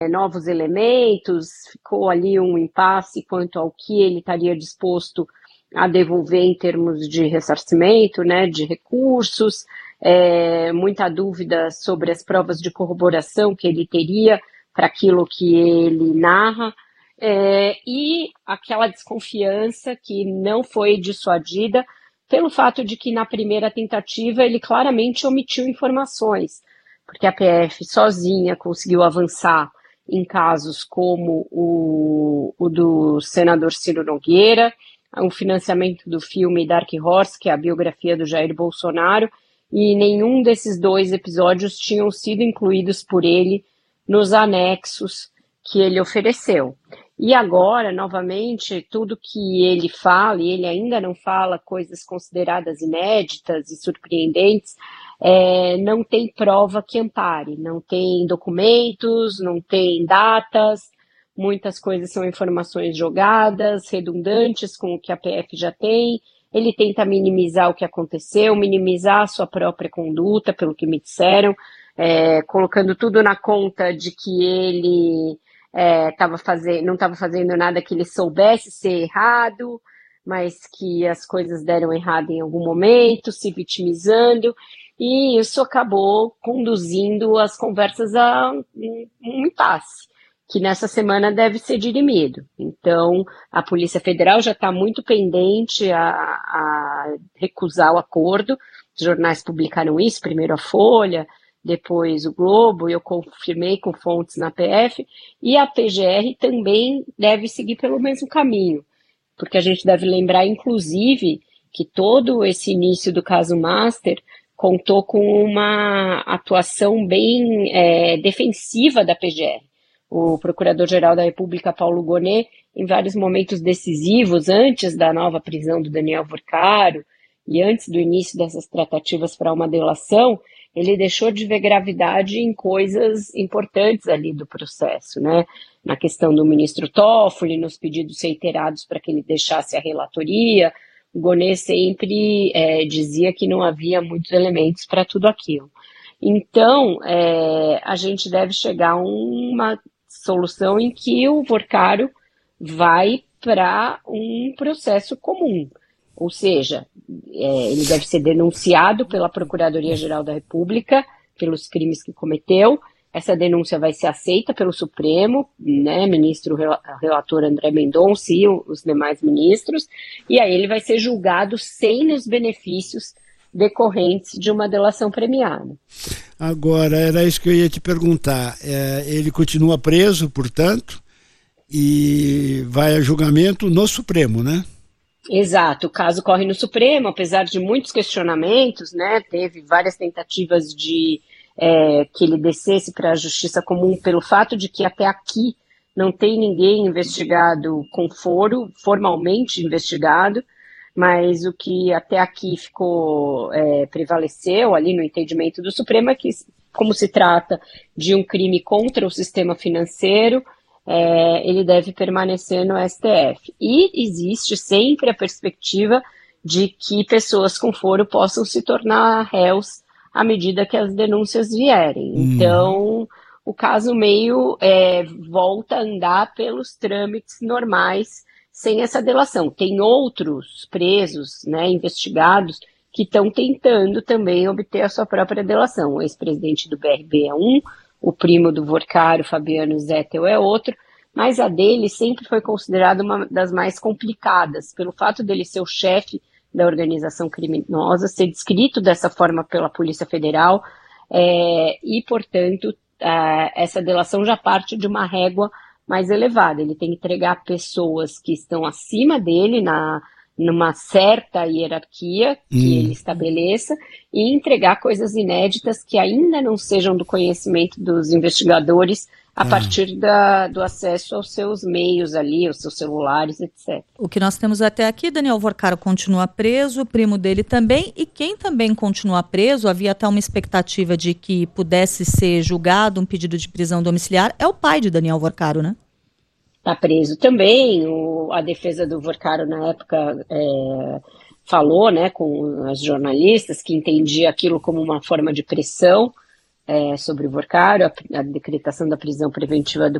novos elementos, ficou ali um impasse quanto ao que ele estaria disposto a devolver em termos de ressarcimento, né, de recursos, muita dúvida sobre as provas de corroboração que ele teria para aquilo que ele narra, e aquela desconfiança que não foi dissuadida pelo fato de que na primeira tentativa ele claramente omitiu informações, porque a PF sozinha conseguiu avançar em casos como o do senador Ciro Nogueira, o financiamento do filme Dark Horse, que é a biografia do Jair Bolsonaro, e nenhum desses 2 episódios tinham sido incluídos por ele nos anexos que ele ofereceu. E agora, novamente, tudo que ele fala, e ele ainda não fala coisas consideradas inéditas e surpreendentes, não tem prova que ampare, não tem documentos, não tem datas, muitas coisas são informações jogadas, redundantes com o que a PF já tem. Ele tenta minimizar o que aconteceu, minimizar a sua própria conduta, pelo que me disseram, colocando tudo na conta de que ele não estava fazendo nada que ele soubesse ser errado, mas que as coisas deram errado em algum momento, se vitimizando, e isso acabou conduzindo as conversas a um impasse, que nessa semana deve ser dirimido. Então, a Polícia Federal já está muito pendente a recusar o acordo. Os jornais publicaram isso, primeiro a Folha, depois o Globo, eu confirmei com fontes na PF, e a PGR também deve seguir pelo mesmo caminho, porque a gente deve lembrar, inclusive, que todo esse início do caso Master contou com uma atuação bem defensiva da PGR. O Procurador-Geral da República, Paulo Gonet, em vários momentos decisivos, antes da nova prisão do Daniel Vorcaro e antes do início dessas tratativas para uma delação, ele deixou de ver gravidade em coisas importantes ali do processo, né? Na questão do ministro Toffoli, nos pedidos reiterados para que ele deixasse a relatoria. O Gonet sempre dizia que não havia muitos elementos para tudo aquilo. Então, a gente deve chegar a uma solução em que o Vorcaro vai para um processo comum, ou seja, ele deve ser denunciado pela Procuradoria-Geral da República pelos crimes que cometeu. Essa denúncia vai ser aceita pelo Supremo, né, ministro relator André Mendonça e os demais ministros, e aí ele vai ser julgado sem os benefícios decorrentes de uma delação premiada. Agora, era isso que eu ia te perguntar. Ele continua preso, portanto, e vai a julgamento no Supremo, né? Exato, o caso corre no Supremo, apesar de muitos questionamentos, né? Teve várias tentativas de que ele descesse para a Justiça Comum pelo fato de que até aqui não tem ninguém investigado com foro, formalmente investigado, mas o que até aqui prevaleceu ali no entendimento do Supremo é que, como se trata de um crime contra o sistema financeiro, ele deve permanecer no STF. E existe sempre a perspectiva de que pessoas com foro possam se tornar réus à medida que as denúncias vierem. Então, o caso meio volta a andar pelos trâmites normais sem essa delação. Tem outros presos, né, investigados, que estão tentando também obter a sua própria delação. O ex-presidente do BRB é um, o primo do Vorcaro, Fabiano Zettel, é outro, mas a dele sempre foi considerada uma das mais complicadas, pelo fato dele ser o chefe da organização criminosa, ser descrito dessa forma pela Polícia Federal, e, portanto, essa delação já parte de uma régua mais elevada. Ele tem que entregar pessoas que estão acima dele, numa certa hierarquia que ele estabeleça, e entregar coisas inéditas que ainda não sejam do conhecimento dos investigadores a partir do acesso aos seus meios ali, aos seus celulares, etc. O que nós temos até aqui, Daniel Vorcaro continua preso, o primo dele também, e quem também continua preso, havia até uma expectativa de que pudesse ser julgado um pedido de prisão domiciliar, é o pai de Daniel Vorcaro, né? Está preso também. A defesa do Vorcaro, na época, falou, né, com as jornalistas que entendia aquilo como uma forma de pressão sobre o Vorcaro, a decretação da prisão preventiva do